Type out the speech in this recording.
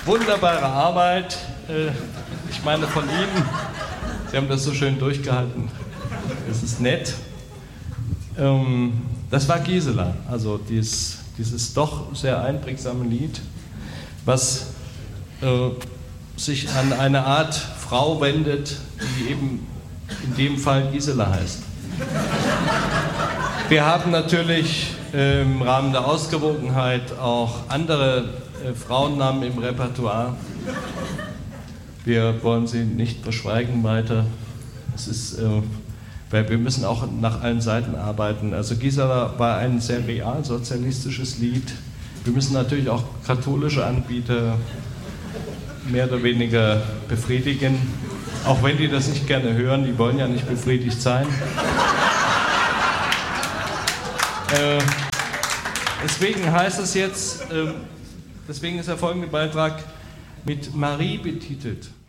Wunderbare Arbeit. Ich meine von Ihnen. Sie haben das so schön durchgehalten. Das ist nett. Das war Gisela, also dieses doch sehr einprägsame Lied, was sich an eine Art Frau wendet, die eben in dem Fall Gisela heißt. Wir haben natürlich im Rahmen der Ausgewogenheit auch andere Frauennamen im Repertoire. Wir wollen sie nicht verschweigen weiter. Es ist, weil wir müssen auch nach allen Seiten arbeiten. Also Gisela war ein sehr realsozialistisches Lied. Wir müssen natürlich auch katholische Anbieter mehr oder weniger befriedigen, auch wenn die das nicht gerne hören, die wollen ja nicht befriedigt sein. Deswegen heißt es jetzt, deswegen ist der folgende Beitrag mit Marie betitelt.